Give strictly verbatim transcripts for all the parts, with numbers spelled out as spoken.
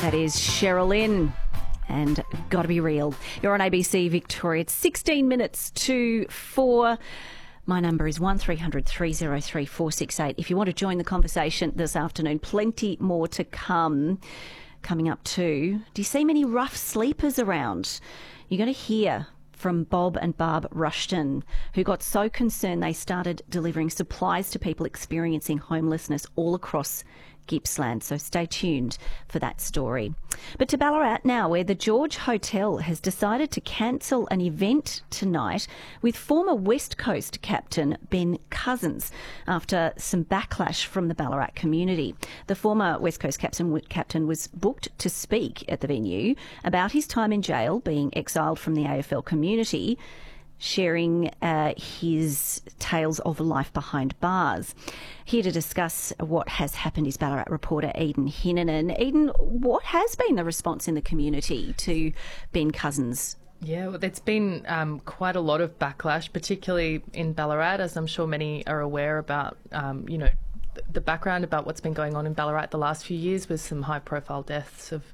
That is Sherilyn and Gotta Be Real. You're on A B C Victoria. It's sixteen minutes to four. My number is one three hundred three oh three four six eight. If you want to join the conversation this afternoon, plenty more to come. Coming up too, do you see many rough sleepers around? You're going to hear from Bob and Barb Rushton, who got so concerned they started delivering supplies to people experiencing homelessness all across Gippsland. So stay tuned for that story. But to Ballarat now, where the George Hotel has decided to cancel an event tonight with former West Coast captain Ben Cousins after some backlash from the Ballarat community. The former West Coast captain, captain was booked to speak at the venue about his time in jail, being exiled from the A F L community, sharing uh, his tales of life behind bars. Here to discuss what has happened is Ballarat reporter Eden Hinnanen. Eden, what has been the response in the community to Ben Cousins? Yeah, well, there's been um, quite a lot of backlash, particularly in Ballarat, as I'm sure many are aware about, um, you know, the background about what's been going on in Ballarat the last few years with some high-profile deaths of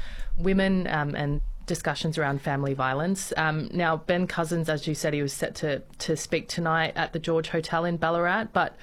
women um, and discussions around family violence. Um, now, Ben Cousins, as you said, he was set to, to speak tonight at the George Hotel in Ballarat, but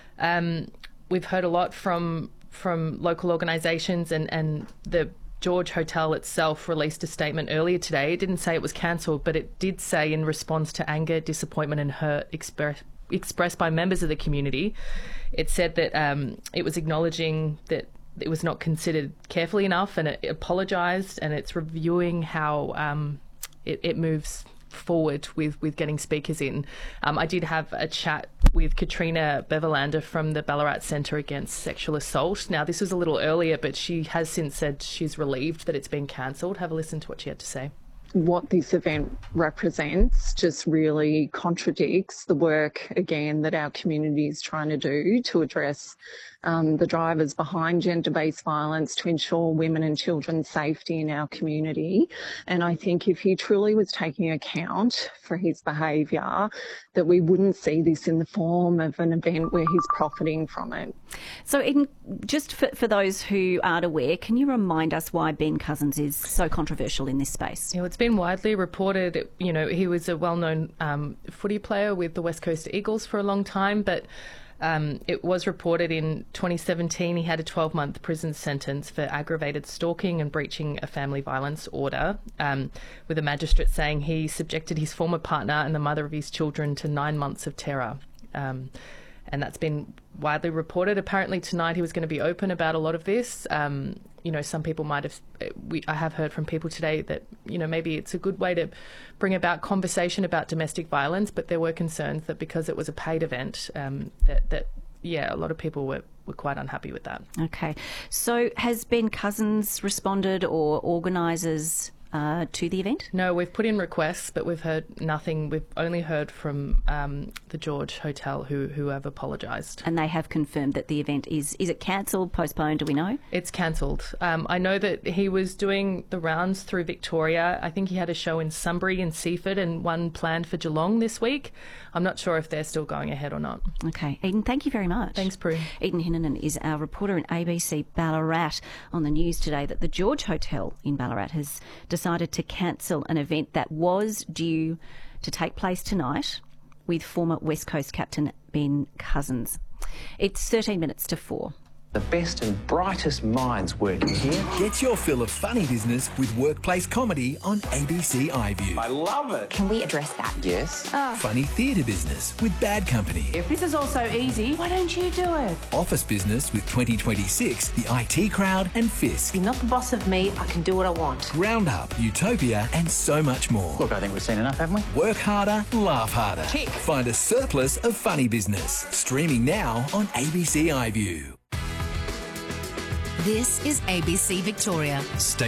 um, we've heard a lot from from local organisations, and, and the George Hotel itself released a statement earlier today. It didn't say it was cancelled, but it did say in response to anger, disappointment and hurt express, expressed by members of the community, it said that um, it was acknowledging that it was not considered carefully enough, and it apologised, and it's reviewing how um, it, it moves forward with, with getting speakers in. Um, I did have a chat with Katrina Beverlander from the Ballarat Centre Against Sexual Assault. Now, this was a little earlier, but she has since said she's relieved that it's been cancelled. Have a listen to what she had to say. What this event represents just really contradicts the work, again, that our community is trying to do to address um, the drivers behind gender-based violence, to ensure women and children's safety in our community. And I think if he truly was taking account for his behaviour, that we wouldn't see this in the form of an event where he's profiting from it. So, in, just for, for those who aren't aware, can you remind us why Ben Cousins is so controversial in this space? Yeah, it's been widely reported, you know, he was a well-known um, footy player with the West Coast Eagles for a long time, but um, it was reported in twenty seventeen he had a twelve-month prison sentence for aggravated stalking and breaching a family violence order, um, with a magistrate saying he subjected his former partner and the mother of his children to nine months of terror. Um, and that's been widely reported. Apparently tonight he was going to be open about a lot of this. Um, you know, some people might have, we, I have heard from people today that, you know, maybe it's a good way to bring about conversation about domestic violence, but there were concerns that because it was a paid event, um, that, that, yeah, a lot of people were, were quite unhappy with that. Okay. So has Ben Cousins responded, or organisers Uh, to the event? No, we've put in requests, but we've heard nothing. We've only heard from um, the George Hotel, who who have apologised. And they have confirmed that the event is, is it cancelled, postponed, do we know? It's cancelled. Um, I know that he was doing the rounds through Victoria. I think he had a show in Sunbury and Seaford and one planned for Geelong this week. I'm not sure if they're still going ahead or not. Okay. Eden, thank you very much. Thanks, Prue. Eden Hinnanen is our reporter in A B C Ballarat. On the news today that the George Hotel in Ballarat has decided to cancel an event that was due to take place tonight with former West Coast captain Ben Cousins. It's thirteen minutes to four. The best and brightest minds working here. Get your fill of funny business with workplace comedy on A B C iView. I love it. Can we address that? Yes. Oh. Funny theatre business with Bad Company. If this is all so easy, why don't you do it? Office business with twenty twenty-six, the I T Crowd and Fisk. You're not the boss of me, I can do what I want. Round Up, Utopia and so much more. Look, I think we've seen enough, haven't we? Work harder, laugh harder. Tick. Find a surplus of funny business. Streaming now on A B C iView. This is A B C Victoria. Stay